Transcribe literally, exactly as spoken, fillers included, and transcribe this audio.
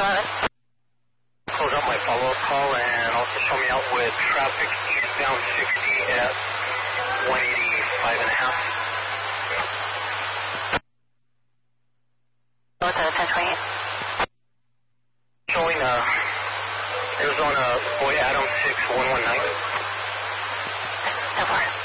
eleven. Close out my follow-up call and also show me out with traffic eastbound sixty at one eighty-five and a half. What's the ten twenty-eight? Showing uh, Arizona Boy Adam six one one nine. So far.